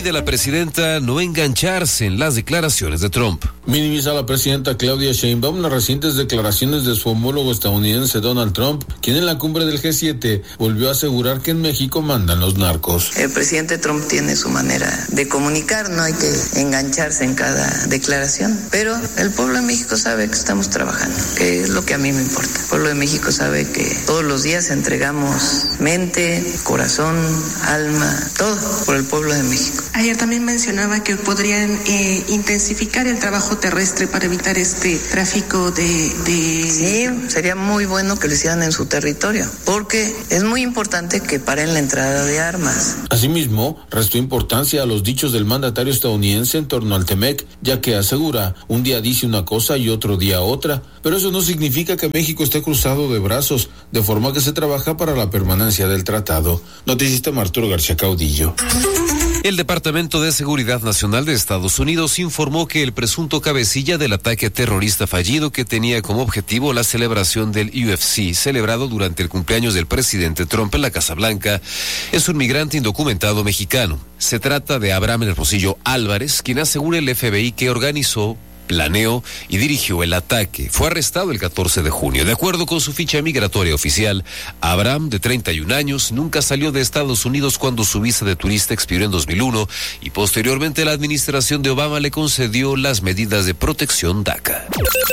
pide a la presidenta no engancharse en las declaraciones de Trump. Minimiza a la presidenta Claudia Sheinbaum las recientes declaraciones de su homólogo estadounidense Donald Trump, quien en la cumbre del G7 volvió a asegurar que en México mandan los narcos. El presidente Trump tiene su manera de comunicar, no hay que engancharse en cada declaración, pero el pueblo de México sabe que estamos trabajando, que es lo que a mí me importa. El pueblo de México sabe que todos los días entregamos mente, corazón, alma, todo por el pueblo de México. Ayer también mencionaba que podrían intensificar el trabajo terrestre para evitar este tráfico de... Sí, sería muy bueno que lo hicieran en su territorio, porque es muy importante que paren la entrada de armas. Asimismo, restó importancia a los dichos del mandatario estadounidense en torno al TEMEC, ya que asegura, un día dice una cosa y otro día otra, pero eso no significa que México esté cruzado de brazos, de forma que se trabaja para la permanencia del tratado. Noticista Arturo García Caudillo. El Departamento de Seguridad Nacional de Estados Unidos informó que el presunto cabecilla del ataque terrorista fallido, que tenía como objetivo la celebración del UFC, celebrado durante el cumpleaños del presidente Trump en la Casa Blanca, es un migrante indocumentado mexicano. Se trata de Abraham Hermosillo Álvarez, quien asegura el FBI que organizó, planeó y dirigió el ataque. Fue arrestado el 14 de junio. De acuerdo con su ficha migratoria oficial, Abraham, de 31 años, nunca salió de Estados Unidos cuando su visa de turista expiró en 2001 y posteriormente la administración de Obama le concedió las medidas de protección DACA.